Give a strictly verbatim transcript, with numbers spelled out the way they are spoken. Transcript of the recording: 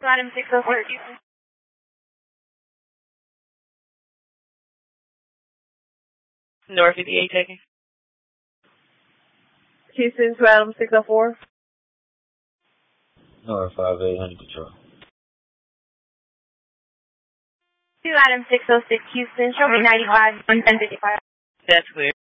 Item six oh four, Houston. North fifty-eight taking. Houston to Adam six oh four. North five eight hundred control. To Adam six oh six, Houston, show me ninety-five, one ten fifty-five. That's clear.